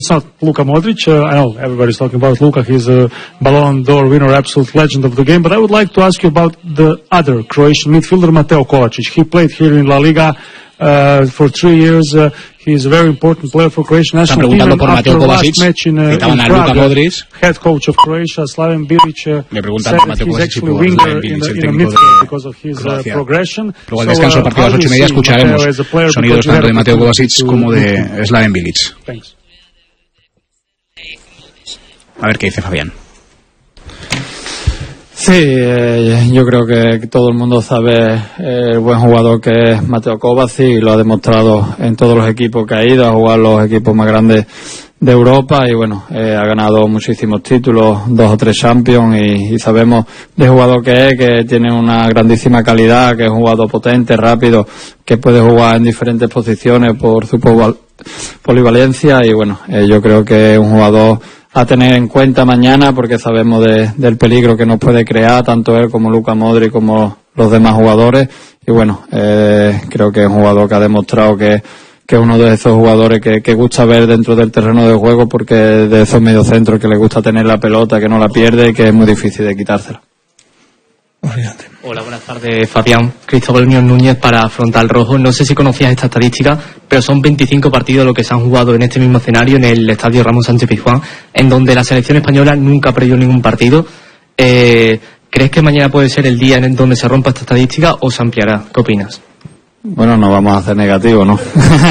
It's not Luka Modric. I know everybody's talking about Luka. He's a Ballon d'Or winner, absolute legend of the game. But I would like to ask you about the other Croatian midfielder, Mateo Kovacic. He played here in La Liga for 3 years. He's a very important player for Croatian national team. After the last match in Prague, head coach of Croatia, Slaven Bilic, said that he's actually a winger in the midfield because of his progression. Luego al descanso del partido a las 8:30 escucharemos sonidos tanto de Mateo Kovacic como de Slaven Bilic. Thanks. A ver qué dice Fabián. Sí, yo creo que todo el mundo sabe el buen jugador que es Mateo Kovacic y lo ha demostrado en todos los equipos que ha ido a jugar los equipos más grandes de Europa y bueno, ha ganado muchísimos títulos, 2 o 3 Champions y sabemos de jugador que tiene una grandísima calidad, que es un jugador potente, rápido, que puede jugar en diferentes posiciones por su polivalencia y bueno, yo creo que es un jugador a tener en cuenta mañana porque sabemos del peligro que nos puede crear tanto él como Luka Modric como los demás jugadores y bueno, creo que es un jugador que ha demostrado que es uno de esos jugadores que gusta ver dentro del terreno de juego porque de esos mediocentros que le gusta tener la pelota, que no la pierde y que es muy difícil de quitársela. Hola, buenas tardes, Fabián. Cristóbal Unión Núñez para Frontal Rojo. No sé si conocías esta estadística, pero son 25 partidos los que se han jugado en este mismo escenario, en el estadio Ramón Sánchez Pizjuán, en donde la selección española nunca ha perdido ningún partido. ¿Crees que mañana puede ser el día en donde se rompa esta estadística o se ampliará? ¿Qué opinas? Bueno, no vamos a hacer negativo, ¿no?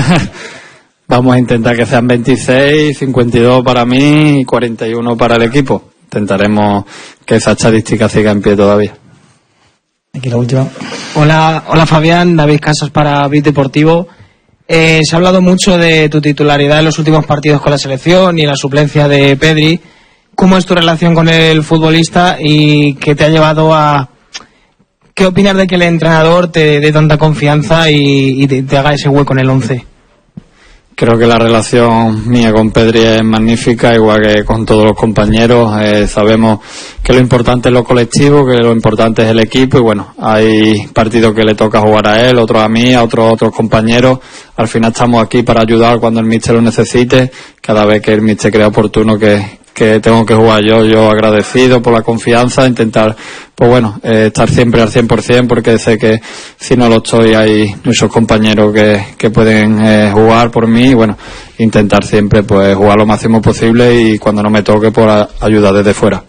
Vamos a intentar que sean 26, 52 para mí y 41 para el equipo. Intentaremos que esa estadística siga en pie todavía. Aquí la última. Hola Fabián, David Casas para Bit Deportivo. Se ha hablado mucho de tu titularidad en los últimos partidos con la selección y la suplencia de Pedri. ¿Cómo es tu relación con el futbolista y qué te ha llevado a... ¿Qué opinas de que el entrenador te dé tanta confianza y te haga ese hueco en el 11? Creo que la relación mía con Pedri es magnífica, igual que con todos los compañeros. Sabemos que lo importante es lo colectivo, que lo importante es el equipo y bueno, hay partidos que le toca jugar a él, otros a mí, a otros compañeros. Al final estamos aquí para ayudar cuando el míster lo necesite. Cada vez que el míster crea oportuno que tengo que jugar yo agradecido por la confianza, intentar, pues bueno, estar siempre al 100% porque sé que si no lo estoy hay muchos compañeros que pueden jugar por mí y bueno, intentar siempre pues jugar lo máximo posible y cuando no me toque por ayudar desde fuera.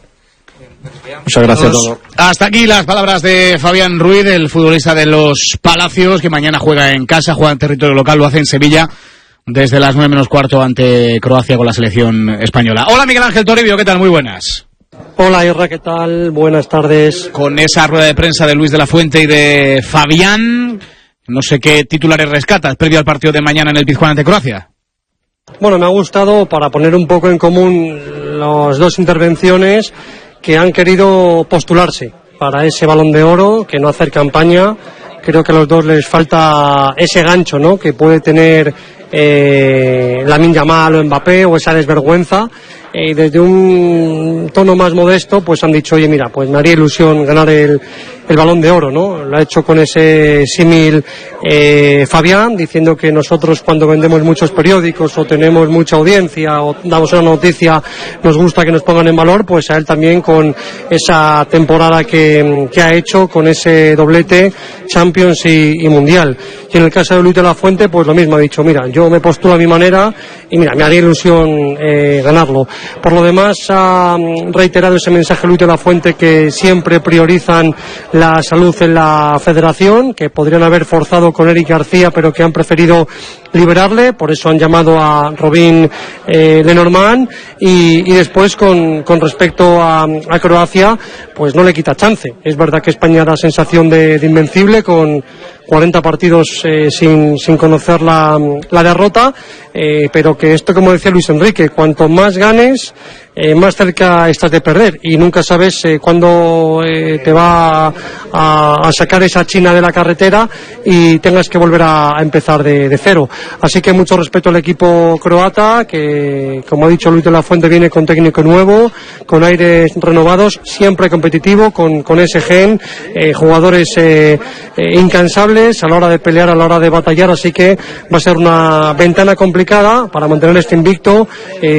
Muchas gracias a todos. Hasta aquí las palabras de Fabián Ruiz, el futbolista de los Palacios, que mañana juega en casa, juega en territorio local, lo hace en Sevilla desde las 9:15 ante Croacia con la selección española. Hola Miguel Ángel Toribio, ¿qué tal? Muy buenas. Hola Irra, ¿qué tal? Buenas tardes. Con esa rueda de prensa de Luis de la Fuente y de Fabián, no sé qué titulares rescatas previo al partido de mañana en el Pizjuán ante Croacia. Bueno, me ha gustado para poner un poco en común las dos intervenciones que han querido postularse para ese Balón de Oro, que no hacer campaña. Creo que a los dos les falta ese gancho, ¿no?, que puede tener Lamine Yamal o Mbappé, o esa desvergüenza. Desde un tono más modesto pues han dicho, oye mira, pues me haría ilusión ganar el Balón de Oro, ¿no? Lo ha hecho con ese símil Fabián, diciendo que nosotros cuando vendemos muchos periódicos o tenemos mucha audiencia o damos una noticia nos gusta que nos pongan en valor, pues a él también con esa temporada que ha hecho, con ese doblete Champions y Mundial. Y en el caso de Luis de la Fuente pues lo mismo, ha dicho, mira, yo me postulo a mi manera y mira, me haría ilusión ganarlo. Por lo demás ha reiterado ese mensaje Luis de la Fuente, que siempre priorizan la salud en la federación, que podrían haber forzado con Eric García pero que han preferido liberarle, por eso han llamado a Robin Lenormand y después con respecto a Croacia pues no le quita chance. Es verdad que España da sensación de invencible con 40 partidos sin conocer la derrota, pero que esto, como decía Luis Enrique, cuanto más ganes, más cerca estás de perder y nunca sabes cuándo te va a sacar esa China de la carretera y tengas que volver a empezar de cero. Así que mucho respeto al equipo croata, que como ha dicho Luis de la Fuente viene con técnico nuevo, con aires renovados, siempre competitivo, con ese gen, jugadores incansables a la hora de pelear, a la hora de batallar, así que va a ser una ventana complicada para mantener este invicto.